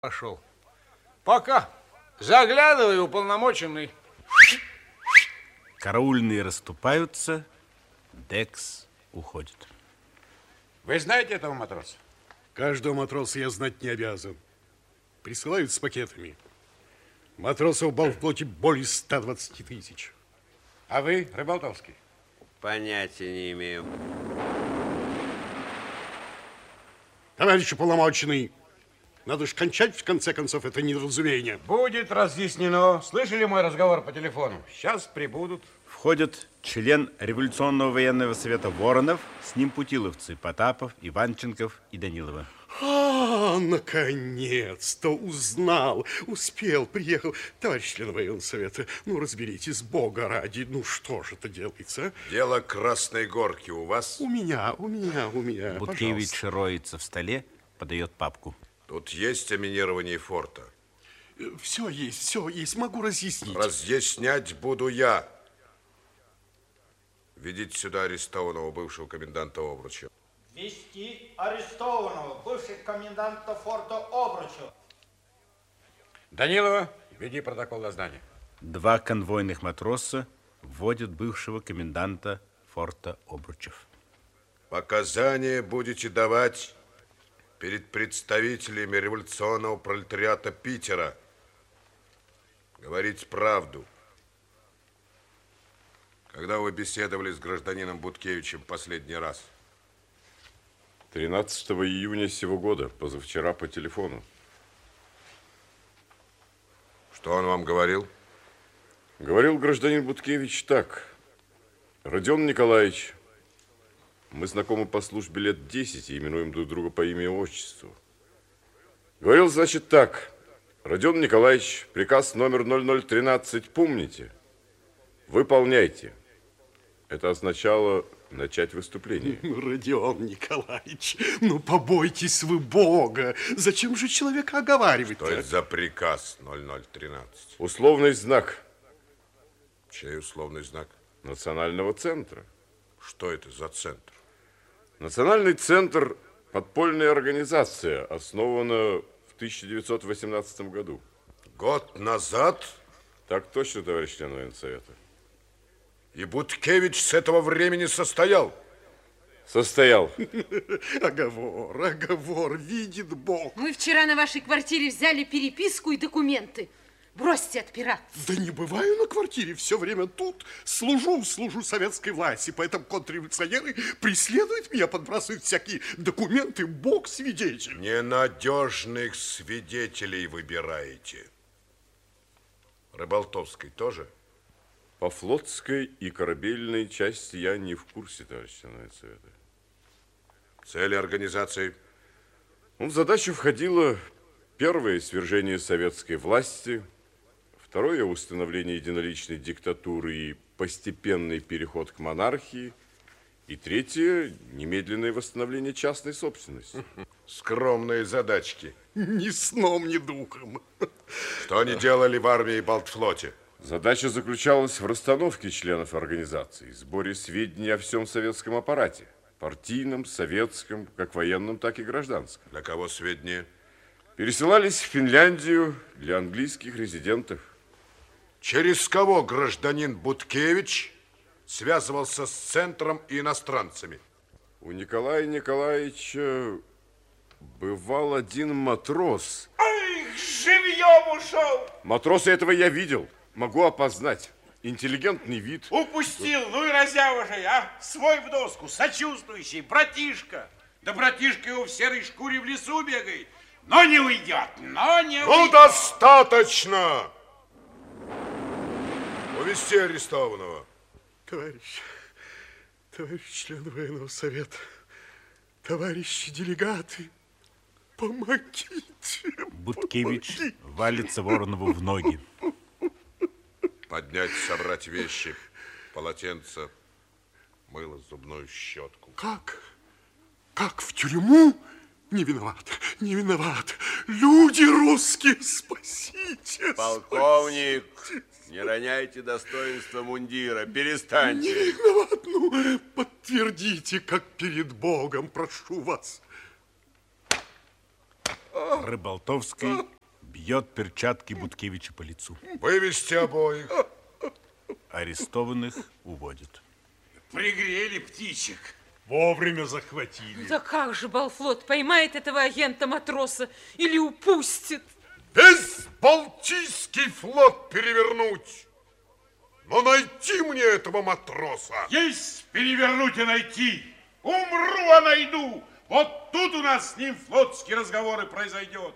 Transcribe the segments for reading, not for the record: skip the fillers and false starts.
Пошел. Пока. Заглядывай, уполномоченный. Караульные расступаются, Декс уходит. Вы знаете этого матроса? Каждого матроса я знать не обязан. Присылают с пакетами. Матросов бал в плоти более 120 тысяч. А вы, Рыболтовский? Понятия не имею. Товарищ уполномоченный, надо же кончать, в конце концов, это недоразумение. Будет разъяснено. Слышали мой разговор по телефону? Сейчас прибудут. Входят член Революционного военного совета Воронов, с ним путиловцы Потапов, Иванченков и Данилова. Наконец-то узнал, успел, приехал. Товарищ член военного совета, ну, разберитесь, Бога ради, ну, что же это делается, а? Дело Красной Горки у вас? У меня, Буткевич пожалуйста. роется в столе, подает папку. Тут есть о минировании форта. Все есть, могу разъяснить. Разъяснять буду я. Ведите сюда арестованного бывшего коменданта Обруча. Вести арестованного, бывшего коменданта форта Обручева. Данилова, веди протокол дознания. Два конвойных матроса вводят бывшего коменданта форта Обручев. Показания будете давать перед представителями революционного пролетариата Питера. Говорить правду. Когда вы беседовали с гражданином Буткевичем последний раз? 13 июня сего года, позавчера по телефону. Что он вам говорил? Говорил гражданин Буткевич так. Родион Николаевич, мы знакомы по службе лет 10 и именуем друг друга по имени и отчеству. Говорил, значит, так. Родион Николаевич, приказ номер 0013, помните? Выполняйте. Это означало начать выступление. Родион Николаевич, ну побойтесь вы Бога. Зачем же человека оговаривать-то? Что это за приказ 0013? Условный знак. Чей условный знак? Национального центра. Что это за центр? Национальный центр – подпольная организация, основана в 1918 году. Год назад? Так точно, товарищ член военсовета. И Буткевич с этого времени состоял? Состоял. Оговор, видит Бог. Мы вчера на вашей квартире взяли переписку и документы. Бросьте отпираться. Да не бываю на квартире, все время тут. Служу советской власти, поэтому контрреволюционеры преследуют меня, подбрасывают всякие документы, Бог свидетель. Ненадежных свидетелей выбираете. Рыболтовской тоже? По флотской и корабельной части я не в курсе, товарищ член военсовета. Цели организации? В задачу входило первое – свержение советской власти, второе – установление единоличной диктатуры и постепенный переход к монархии, и третье – немедленное восстановление частной собственности. Скромные задачки. Ни сном, ни духом. Что они делали в армии и Балтфлоте? Задача заключалась в расстановке членов организации, сборе сведений о всем советском аппарате, партийном, советском, как военном, так и гражданском. Для кого сведения? Пересылались в Финляндию для английских резидентов. Через кого гражданин Буткевич связывался с центром и иностранцами? У Николая Николаевича бывал один матрос. Ай, живьем ушел! Матроса этого я видел. Могу опознать. Интеллигентный вид. Упустил, ну и разява же, а? Свой в доску, сочувствующий, братишка. Да братишка его в серой шкуре в лесу бегает. Но не уйдет, Ну, достаточно! Увести арестованного. Товарищ член военного совета, товарищи делегаты, помогите. Буткевич валится Воронову в ноги. Поднять, собрать вещи, полотенце, мыло, зубную щетку. Как в тюрьму? Не виноват. Люди русские, спасите. Полковник, не роняйте достоинства мундира, перестаньте. Не виноват, ну, подтвердите, как перед Богом, прошу вас. Рыболтовский бьет перчатки Буткевича по лицу. Вывести обоих. Арестованных уводят. Пригрели птичек. Вовремя захватили. Да как же Балфлот поймает этого агента-матроса или упустит? Весь Балтийский флот перевернуть. Но найти мне этого матроса. Есть перевернуть и найти. Умру, а найду. Вот тут у нас с ним флотские разговоры произойдет.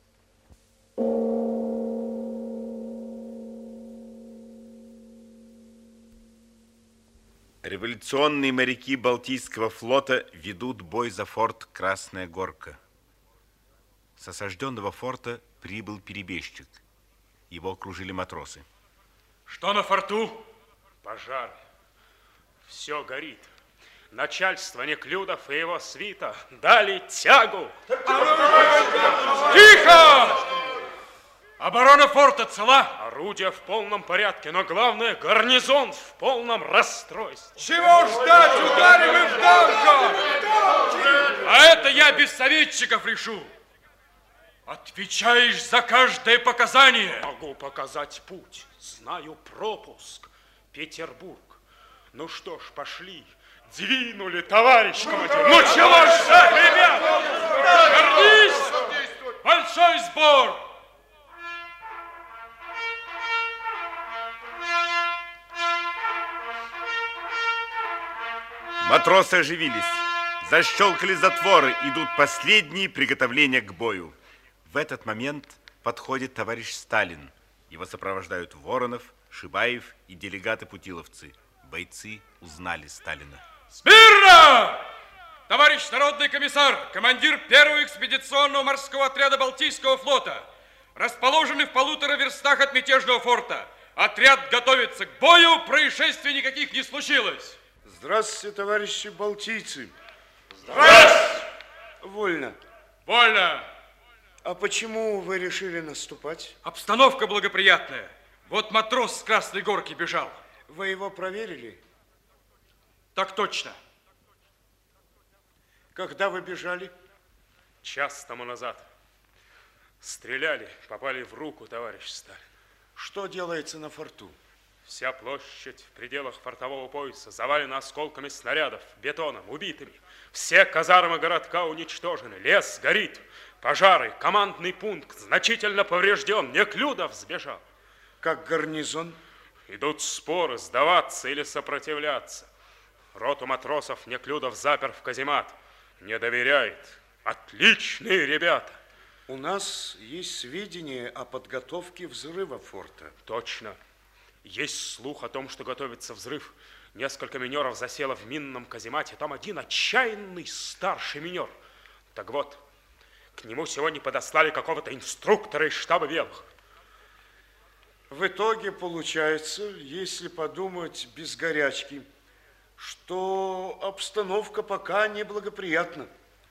Революционные моряки Балтийского флота ведут бой за форт Красная Горка. С осажденного форта прибыл перебежчик. Его окружили матросы. Что на форту? Пожар. Все горит. Начальство Неклюдов и его свита дали тягу. Тихо! Оборона форта цела. Орудия в полном порядке, но главное, гарнизон в полном расстройстве. Чего ждать? Ударим их танком! А это я без советчиков решу. Отвечаешь за каждое показание. Могу показать путь. Знаю пропуск. Петербург. Ну что ж, пошли. Двинули, товарищ командир. Ну чего ж так, ребят? Вернись! Большой сбор! Матросы оживились. Защелкали затворы. Идут последние приготовления к бою. В этот момент подходит товарищ Сталин. Его сопровождают Воронов, Шибаев и делегаты-путиловцы. Бойцы узнали Сталина. Смирно! Товарищ народный комиссар, командир первого экспедиционного морского отряда Балтийского флота, расположенный в 1,5 верстах от мятежного форта. Отряд готовится к бою, происшествий никаких не случилось. Здравствуйте, товарищи балтийцы. Здравствуйте! Вольно. Вольно! А почему вы решили наступать? Обстановка благоприятная. Вот матрос с Красной Горки бежал. Вы его проверили? Так точно. Когда вы бежали? Час тому назад. Стреляли, попали в руку, товарищ Сталин. Что делается на форту? Вся площадь в пределах фортового пояса завалена осколками снарядов, бетоном, убитыми. Все казармы городка уничтожены, лес горит, пожары, командный пункт значительно поврежден, Неклюдов сбежал. Как гарнизон? Идут споры, сдаваться или сопротивляться. Роту матросов Неклюдов запер в каземат. Не доверяет. Отличные ребята. У нас есть сведения о подготовке взрыва форта. Точно. Есть слух о том, что готовится взрыв. Несколько минеров засело в минном каземате. Там один отчаянный старший минер. Так вот, к нему сегодня подослали какого-то инструктора из штаба белых. В итоге получается, если подумать без горячки, что обстановка пока неблагоприятна.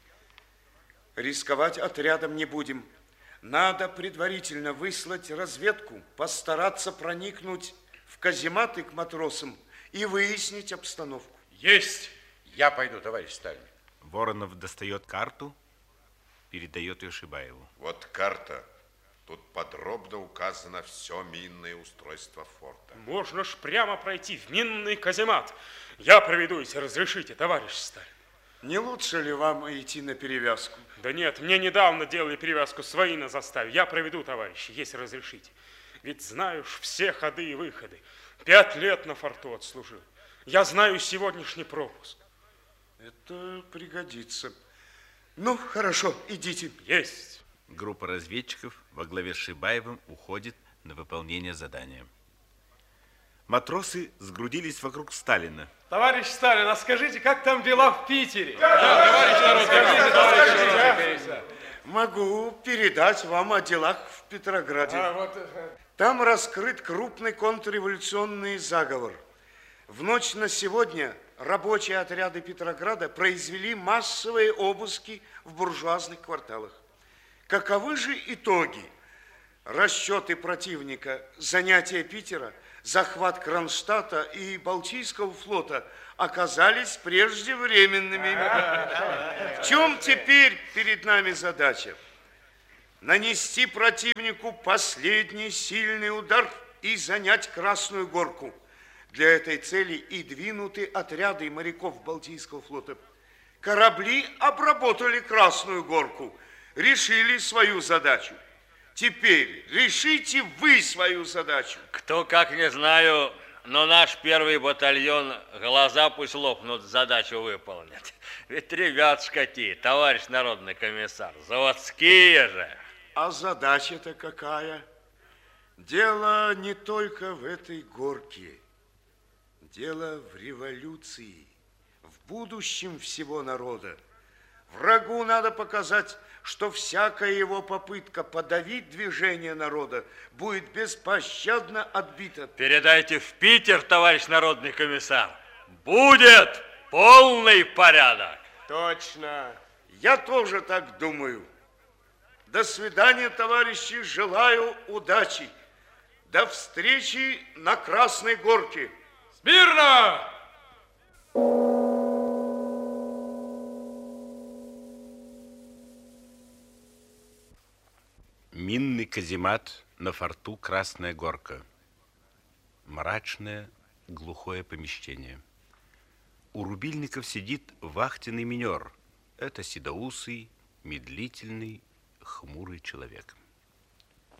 Рисковать отрядом не будем. Надо предварительно выслать разведку, постараться проникнуть в казематы к матросам и выяснить обстановку. Есть! Я пойду, товарищ Сталин. Воронов достает карту, передает ее Шибаеву. Вот карта. Тут подробно указано все минное устройство форта. Можно ж прямо пройти в минный каземат. Я проведу, если разрешите, товарищ Сталин. Не лучше ли вам идти на перевязку? Да нет, мне недавно делали перевязку свои на заставе. Я проведу, товарищи, если разрешите. Ведь знаю ж все ходы и выходы. 5 лет на форту отслужил. Я знаю сегодняшний пропуск. Это пригодится. Ну, хорошо, идите. Есть. Группа разведчиков во главе с Шибаевым уходит на выполнение задания. Матросы сгрудились вокруг Сталина. Товарищ Сталин, а скажите, как там дела в Питере? Да, товарищ народ, могу передать вам о делах в Петрограде. Там раскрыт крупный контрреволюционный заговор. В ночь на сегодня рабочие отряды Петрограда произвели массовые обыски в буржуазных кварталах. Каковы же итоги? Расчеты противника, занятие Питера, захват Кронштадта и Балтийского флота оказались преждевременными. В чем теперь перед нами задача? нанести противнику последний сильный удар и занять Красную Горку. Для этой цели и двинуты отряды моряков Балтийского флота. Корабли обработали Красную Горку, решили свою задачу. Теперь решите вы свою задачу. Кто как не знаю, но наш первый батальон глаза пусть лопнут, задачу выполнит. Ведь ребят какие, товарищ народный комиссар, заводские же. А задача-то какая? Дело не только в этой горке. Дело в революции, в будущем всего народа. Врагу надо показать, что всякая его попытка подавить движение народа будет беспощадно отбита. Передайте в Питер, товарищ народный комиссар, будет полный порядок. Точно. Я тоже так думаю. До свидания, товарищи, желаю удачи. До встречи на Красной Горке. Смирно! Минный каземат на форту Красная Горка. Мрачное, глухое помещение. У рубильников сидит вахтенный минер. Это седоусый, медлительный, хмурый человек.